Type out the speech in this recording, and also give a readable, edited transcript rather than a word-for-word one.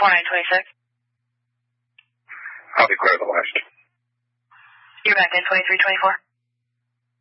4926. I'll declare the last. You're back in 2324.